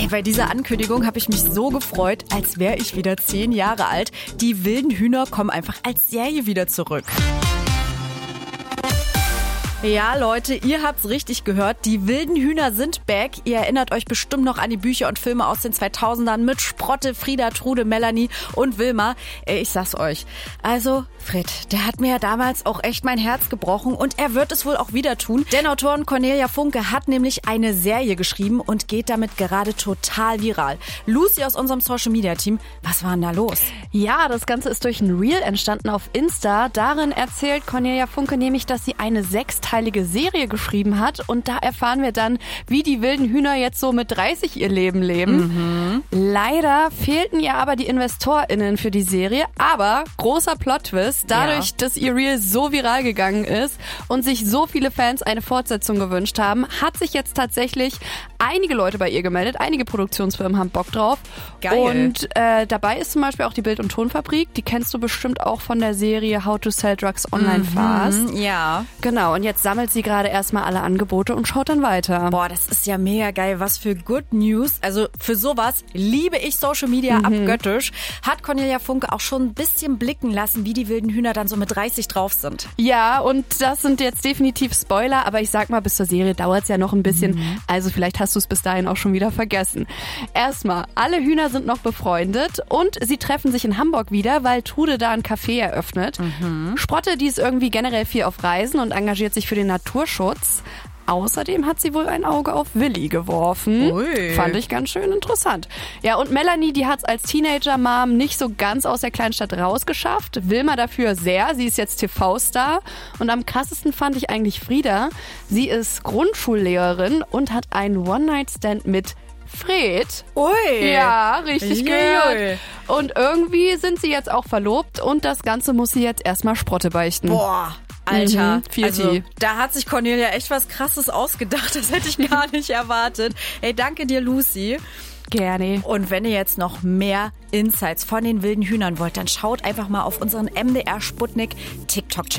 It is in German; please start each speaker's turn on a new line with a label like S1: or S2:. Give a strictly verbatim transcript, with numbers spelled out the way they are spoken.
S1: Ey, bei dieser Ankündigung habe ich mich so gefreut, als wäre ich wieder zehn Jahre alt. Die wilden Hühner kommen einfach als Serie wieder zurück. Ja, Leute, ihr habt's richtig gehört. Die wilden Hühner sind back. Ihr erinnert euch bestimmt noch an die Bücher und Filme aus den zweitausendern mit Sprotte, Frieda, Trude, Melanie und Wilma. Ey, ich sag's euch. Also, Fred, der hat mir ja damals auch echt mein Herz gebrochen und er wird es wohl auch wieder tun. Denn Autorin Cornelia Funke hat nämlich eine Serie geschrieben und geht damit gerade total viral. Lucy aus unserem Social-Media-Team, was war denn da los?
S2: Ja, das Ganze ist durch ein Reel entstanden auf Insta. Darin erzählt Cornelia Funke nämlich, dass sie eine sechsteilige Serie geschrieben hat. Und da erfahren wir dann, wie die wilden Hühner jetzt so mit dreißig ihr Leben leben. Mhm. Leider fehlten ihr aber die InvestorInnen für die Serie. Aber großer Plot-Twist, dadurch, ja. dass ihr Reel so viral gegangen ist und sich so viele Fans eine Fortsetzung gewünscht haben, hat sich jetzt tatsächlich einige Leute bei ihr gemeldet. Einige Produktionsfirmen haben Bock drauf.
S1: Geil.
S2: Und äh, dabei ist zum Beispiel auch die Bild- und Tonfabrik. Die kennst du bestimmt auch von der Serie How to Sell Drugs Online
S1: mhm,
S2: Fast.
S1: Ja.
S2: Genau, und jetzt sammelt sie gerade erstmal alle Angebote und schaut dann weiter.
S1: Boah, das ist ja mega geil. Was für Good News. Also für sowas liebe ich Social Media
S2: Mhm.
S1: abgöttisch. Hat Cornelia Funke auch schon ein bisschen blicken lassen, wie die wilden Hühner dann so mit dreißig drauf sind.
S2: Ja, und das sind jetzt definitiv Spoiler, aber ich sag mal, bis zur Serie dauert es ja noch ein bisschen. Mhm. Also vielleicht hast du es bis dahin auch schon wieder vergessen. Erstmal, alle Hühner sind noch befreundet und sie treffen sich in Hamburg wieder, weil Trude da ein Café eröffnet. Mhm. Sprotte, die ist irgendwie generell viel auf Reisen und engagiert sich für den Naturschutz. Außerdem hat sie wohl ein Auge auf Willi geworfen.
S1: Ui.
S2: Fand ich ganz schön interessant. Ja, und Melanie, die hat es als Teenager-Mom nicht so ganz aus der Kleinstadt rausgeschafft. Wilma dafür sehr. Sie ist jetzt T V-Star. Und am krassesten fand ich eigentlich Frieda. Sie ist Grundschullehrerin und hat einen One-Night-Stand mit Fred.
S1: Ui.
S2: Ja, richtig
S1: Ui.
S2: gehört. Und irgendwie sind sie jetzt auch verlobt und das Ganze muss sie jetzt erstmal Sprotte beichten.
S1: Boah. Alter,
S2: Mhm, viel
S1: also
S2: Tee.
S1: da hat sich Cornelia echt was Krasses ausgedacht. Das hätte ich gar nicht erwartet. Ey, danke dir, Lucy.
S2: Gerne.
S1: Und wenn ihr jetzt noch mehr Insights von den wilden Hühnern wollt, dann schaut einfach mal auf unseren M D R Sputnik TikTok-Channel.